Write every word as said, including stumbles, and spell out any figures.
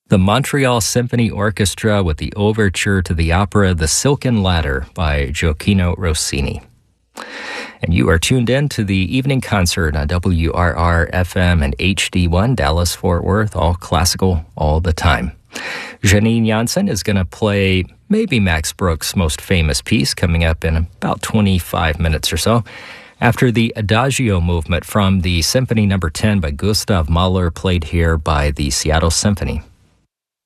The Montreal Symphony Orchestra with the overture to the opera The Silken Ladder by Gioacchino Rossini. And you are tuned in to the evening concert on W R R F M and H D one, Dallas-Fort Worth, all classical all the time. Janine Jansen is going to play maybe Max Bruch's most famous piece coming up in about twenty-five minutes or so. After the Adagio movement from the Symphony Number ten by Gustav Mahler, played here by the Seattle Symphony.